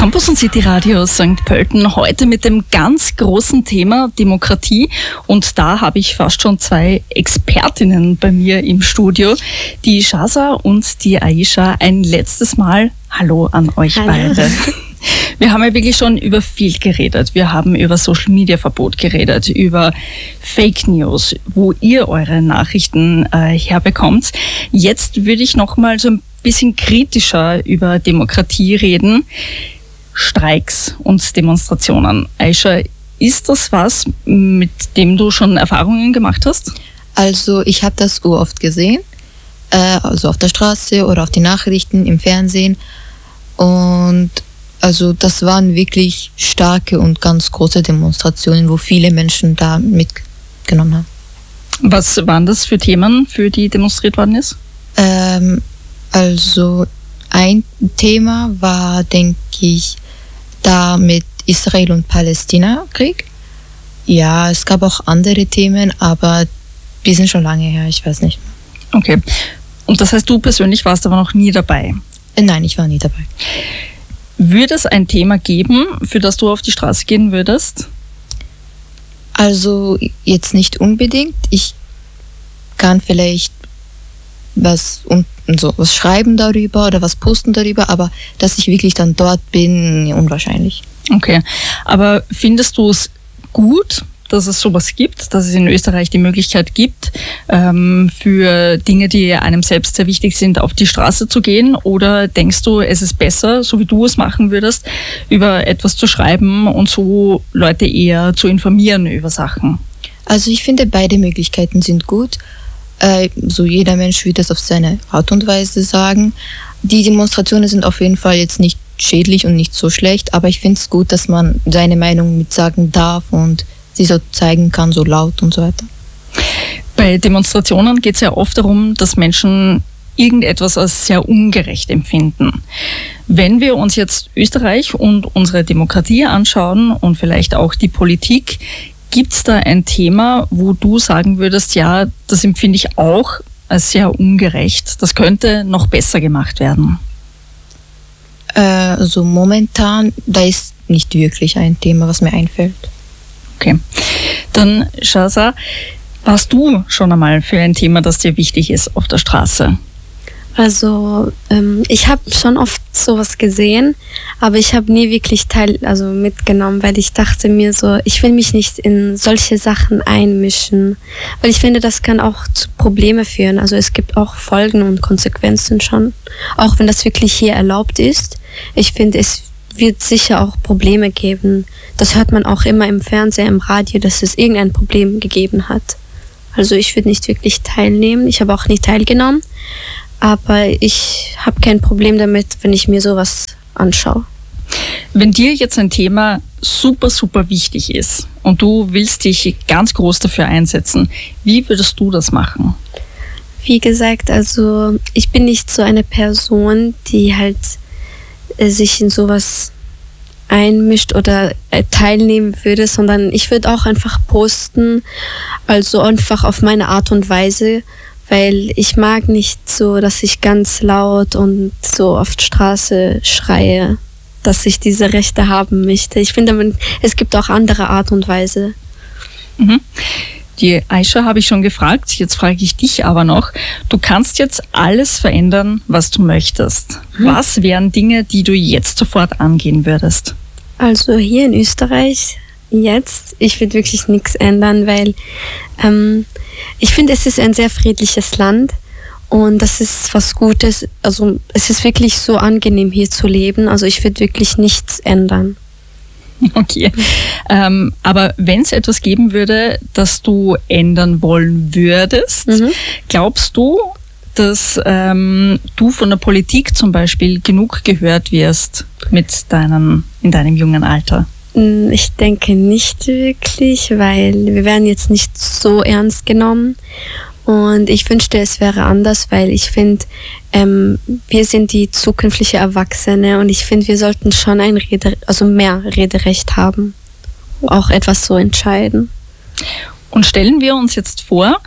Campus und City Radio St. Pölten heute mit dem ganz großen Thema Demokratie. Und da habe ich fast schon zwei Expertinnen bei mir im Studio, die Shaza und die Aisha. Ein letztes Mal Hallo an euch beide. Wir haben ja wirklich schon über viel geredet. Wir haben über Social-Media-Verbot geredet, über Fake News, wo ihr eure Nachrichten herbekommt. Jetzt würde ich noch mal so ein bisschen kritischer über Demokratie reden. Streiks und Demonstrationen. Aisha, ist das was, mit dem du schon Erfahrungen gemacht hast? Also ich habe das oft gesehen, also auf der Straße oder auf die Nachrichten, im Fernsehen. Und also das waren wirklich starke und ganz große Demonstrationen, wo viele Menschen da mitgenommen haben. Was waren das für Themen, für die demonstriert worden ist? Also ein Thema war, denke ich, da mit Israel und Palästina-Krieg. Ja, es gab auch andere Themen, aber die sind schon lange her, ich weiß nicht. Okay. Und das heißt, du persönlich warst aber noch nie dabei? Nein, ich war nie dabei. Würde es ein Thema geben, für das du auf die Straße gehen würdest? Also jetzt nicht unbedingt. Ich kann vielleicht was schreiben darüber oder was posten darüber, aber dass ich wirklich dann dort bin, unwahrscheinlich. Okay, aber findest du es gut, dass es sowas gibt, dass es in Österreich die Möglichkeit gibt, für Dinge, die einem selbst sehr wichtig sind, auf die Straße zu gehen? Oder denkst du, es ist besser, so wie du es machen würdest, über etwas zu schreiben und so Leute eher zu informieren über Sachen? Also ich finde, beide Möglichkeiten sind gut. So jeder Mensch wird das auf seine Art und Weise sagen. Die Demonstrationen sind auf jeden Fall jetzt nicht schädlich und nicht so schlecht, aber ich finde es gut, dass man seine Meinung mitsagen darf und sie so zeigen kann, so laut und so weiter. Bei Demonstrationen geht es ja oft darum, dass Menschen irgendetwas als sehr ungerecht empfinden. Wenn wir uns jetzt Österreich und unsere Demokratie anschauen und vielleicht auch die Politik, gibt es da ein Thema, wo du sagen würdest, ja, das empfinde ich auch als sehr ungerecht, das könnte noch besser gemacht werden? Also momentan, da ist nicht wirklich ein Thema, was mir einfällt. Okay, dann Shaza, warst du schon einmal für ein Thema, das dir wichtig ist, auf der Straße? Also ich habe schon oft sowas gesehen, aber ich habe nie wirklich mitgenommen, weil ich dachte mir so, ich will mich nicht in solche Sachen einmischen, weil ich finde, das kann auch zu Probleme führen. Also es gibt auch Folgen und Konsequenzen schon, auch wenn das wirklich hier erlaubt ist. Ich finde, es wird sicher auch Probleme geben. Das hört man auch immer im Fernsehen, im Radio, dass es irgendein Problem gegeben hat. Also ich würde nicht wirklich teilnehmen, ich habe auch nicht teilgenommen. Aber ich habe kein Problem damit, wenn ich mir sowas anschaue. Wenn dir jetzt ein Thema super, super wichtig ist und du willst dich ganz groß dafür einsetzen, wie würdest du das machen? Wie gesagt, also ich bin nicht so eine Person, die halt sich in sowas einmischt oder teilnehmen würde, sondern ich würde auch einfach posten, also einfach auf meine Art und Weise, weil ich mag nicht so, dass ich ganz laut und so auf der Straße schreie, dass ich diese Rechte haben möchte. Ich finde, es gibt auch andere Art und Weise. Mhm. Die Aisha habe ich schon gefragt, jetzt frage ich dich aber noch. Du kannst jetzt alles verändern, was du möchtest. Was wären Dinge, die du jetzt sofort angehen würdest? Also hier in Österreich jetzt, ich würde wirklich nichts ändern, weil ich finde, es ist ein sehr friedliches Land und das ist was Gutes. Also es ist wirklich so angenehm, hier zu leben. Also ich würde wirklich nichts ändern. Okay. Aber wenn es etwas geben würde, das du ändern wollen würdest, glaubst du, dass du von der Politik zum Beispiel genug gehört wirst in deinem jungen Alter? Ich denke nicht wirklich, weil wir werden jetzt nicht so ernst genommen und ich wünschte, es wäre anders, weil ich finde, wir sind die zukünftige Erwachsene und ich finde, wir sollten schon mehr Rederecht haben, auch etwas so entscheiden. Und stellen wir uns jetzt vor,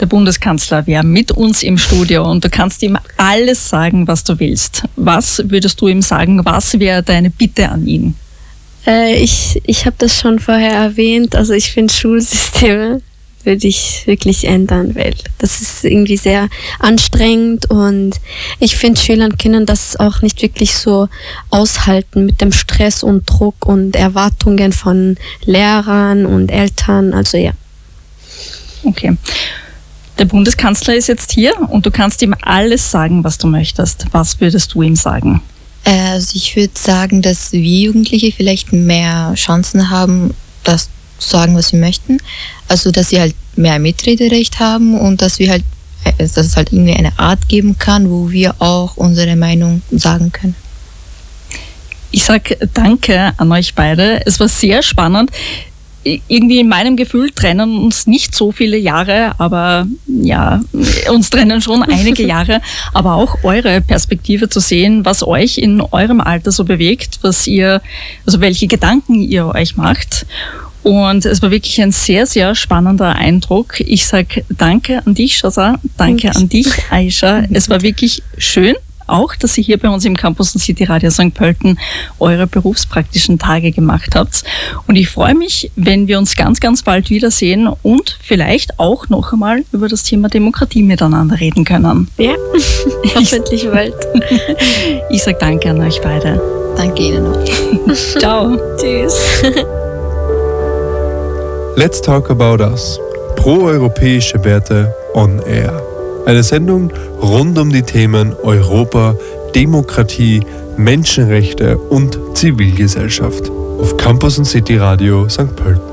Der Bundeskanzler wäre mit uns im Studio und du kannst ihm alles sagen, was du willst. Was würdest du ihm sagen? Was wäre deine Bitte an ihn? Ich habe das schon vorher erwähnt. Also ich finde Schulsysteme würde ich wirklich ändern, weil das ist irgendwie sehr anstrengend und ich finde, Schülern können das auch nicht wirklich so aushalten mit dem Stress und Druck und Erwartungen von Lehrern und Eltern, also ja. Okay. Der Bundeskanzler ist jetzt hier und du kannst ihm alles sagen, was du möchtest. Was würdest du ihm sagen? Also ich würde sagen, dass wir Jugendliche vielleicht mehr Chancen haben, das zu sagen, was sie möchten. Also dass sie halt mehr Mitrederecht haben und dass es halt irgendwie eine Art geben kann, wo wir auch unsere Meinung sagen können. Ich sage danke an euch beide. Es war sehr spannend. Irgendwie in meinem Gefühl trennen uns nicht so viele Jahre, aber ja, uns trennen schon einige Jahre, aber auch eure Perspektive zu sehen, was euch in eurem Alter so bewegt, welche Gedanken ihr euch macht. Und es war wirklich ein sehr, sehr spannender Eindruck. Ich sage danke an dich, Shahzad, danke an dich, Aisha. Es war wirklich schön, auch, dass ihr hier bei uns im Campus City Radio St. Pölten eure berufspraktischen Tage gemacht habt. Und ich freue mich, wenn wir uns ganz, ganz bald wiedersehen und vielleicht auch noch einmal über das Thema Demokratie miteinander reden können. Ja, hoffentlich bald. Ich sage danke an euch beide. Danke Ihnen auch. Ciao. Tschüss. Let's Talk About Us. Pro-europäische Werte on Air. Eine Sendung rund um die Themen Europa, Demokratie, Menschenrechte und Zivilgesellschaft. Auf Campus City Radio St. Pölten.